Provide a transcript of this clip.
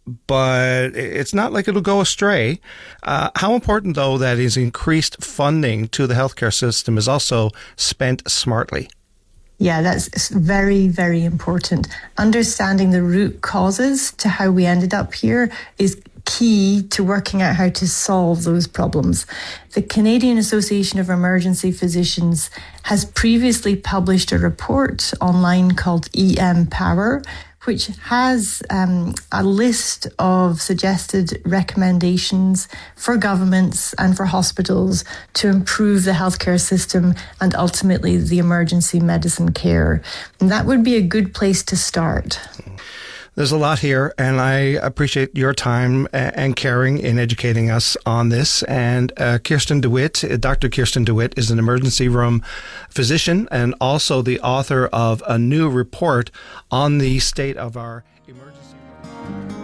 but it's not like it'll go astray. How important, though, that is increased funding to the healthcare system is also spent smartly. Yeah, that's very, very important. Understanding the root causes to how we ended up here is key to working out how to solve those problems. The Canadian Association of Emergency Physicians has previously published a report online called EM Power, which has a list of suggested recommendations for governments and for hospitals to improve the healthcare system and ultimately the emergency medicine care. And that would be a good place to start. There's a lot here, and I appreciate your time and caring in educating us on this. And Kirsten DeWitt, Dr. Kirsten DeWitt, is an emergency room physician and also the author of a new report on the state of our emergency room.